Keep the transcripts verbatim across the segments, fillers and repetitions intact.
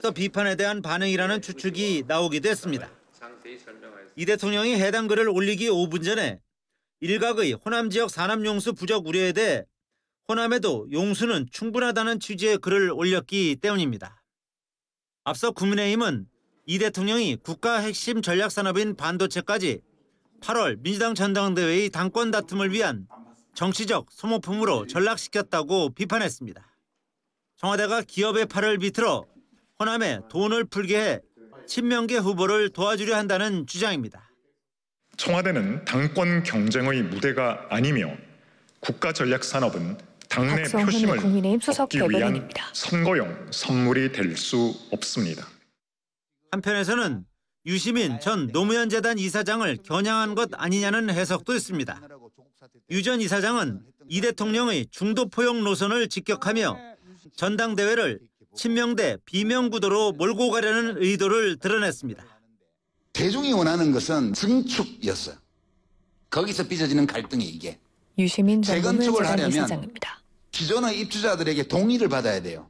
비판에 대한 반응이라는 추측이 나오기도 했습니다. 이 대통령이 해당 글을 올리기 오 분 전에 일각의 호남 지역 산업용수 부족 우려에 대해 호남에도 용수는 충분하다는 취지의 글을 올렸기 때문입니다. 앞서 국민의힘은 이 대통령이 국가 핵심 전략산업인 반도체까지 팔월 민주당 전당대회의 당권 다툼을 위한 정치적 소모품으로 전락시켰다고 비판했습니다. 청와대가 기업의 팔을 비틀어 호남에 돈을 풀게 해 친명계 후보를 도와주려 한다는 주장입니다. 청와대는 당권 경쟁의 무대가 아니며 국가 전략 산업은 당내 표심을 얻기 위한 선거용 선물이 될 수 없습니다. 한편에서는 유시민 전 노무현 재단 이사장을 겨냥한 것 아니냐는 해석도 있습니다. 유 전 이사장은 이 대통령의 중도 포용 노선을 직격하며 전당대회를 친명대 비명구도로 몰고 가려는 의도를 드러냈습니다. 대중이 원하는 것은 증축이었어요. 거기서 빚어지는 갈등이 이게. 유시민 전 노무현 재건축을 재단 하려면 이사장입니다. 기존의 입주자들에게 동의를 받아야 돼요.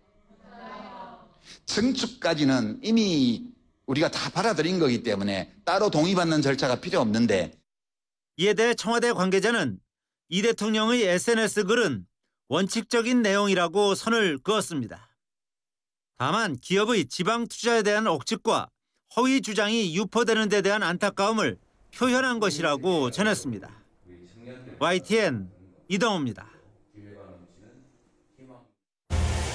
증축까지는 이미 우리가 다 받아들인 거기 때문에 따로 동의받는 절차가 필요 없는데. 이에 대해 청와대 관계자는 이 대통령의 에스엔에스 글은 원칙적인 내용이라고 선을 그었습니다. 다만 기업의 지방 투자에 대한 억측과 허위 주장이 유포되는 데 대한 안타까움을 표현한 것이라고 전했습니다. 와이티엔 이동호입니다.